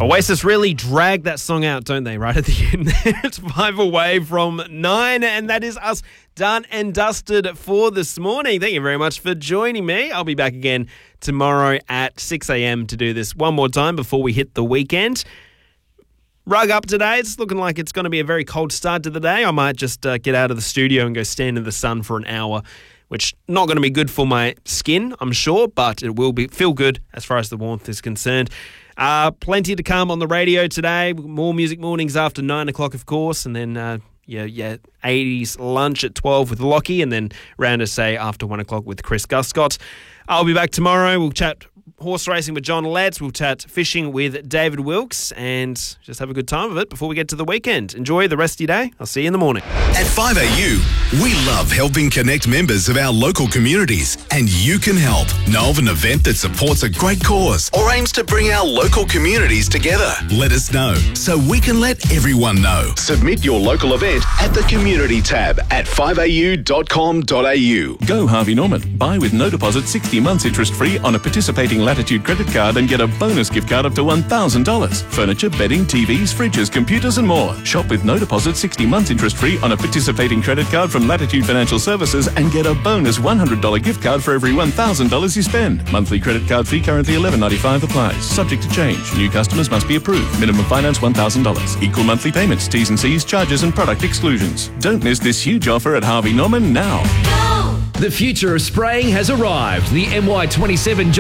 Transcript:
Oasis really drag that song out, don't they, right at the end there? It's 5 away from 9, and that is us done and dusted for this morning. Thank you very much for joining me. I'll be back again tomorrow at 6 a.m. to do this one more time before we hit the weekend. Rug up today. It's looking like it's going to be a very cold start to the day. I might just get out of the studio and go stand in the sun for an hour, which not going to be good for my skin, I'm sure, but it will feel good as far as the warmth is concerned. Plenty to come on the radio today. More music mornings after 9 o'clock, of course, and then 80s lunch at 12 with Lockie, and then round of say after 1 o'clock with Chris Guscott. I'll be back tomorrow. We'll chat horse racing with John Letts. We'll chat fishing with David Wilkes and just have a good time of it before we get to the weekend. Enjoy the rest of your day. I'll see you in the morning. At 5AU, we love helping connect members of our local communities, and you can help. Know of an event that supports a great cause or aims to bring our local communities together? Let us know so we can let everyone know. Submit your local event at the Community tab at 5au.com.au. Go Harvey Norman. Buy with no deposit 60 months interest free on a participating Latitude credit card and get a bonus gift card up to $1,000. Furniture, bedding, TVs, fridges, computers and more. Shop with no deposit 60 months interest free on a participating credit card from Latitude Financial Services and get a bonus $100 gift card for every $1,000 you spend. Monthly credit card fee currently $11.95 applies. Subject to change. New customers must be approved. Minimum finance $1,000. Equal monthly payments, T's and C's, charges and product exclusions. Don't miss this huge offer at Harvey Norman now. The future of spraying has arrived. The MY27